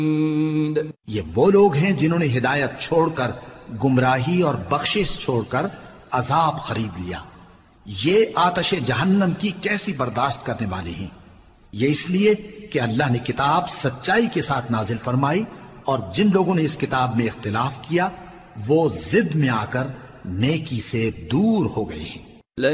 ये वो लोग हैं जिन्होंने हिदायत छोड़कर गुमराही और बख्शिश छोड़कर अजाब खरीद लिया। ये आतश जहन्नम की कैसी बर्दाश्त करने वाले हैं। ये इसलिए कि अल्लाह ने किताब सच्चाई के साथ नाजिल फरमाई और जिन लोगों ने इस किताब में इख्तिलाफ किया वो जिद में आकर नेकी से दूर हो गए हैं।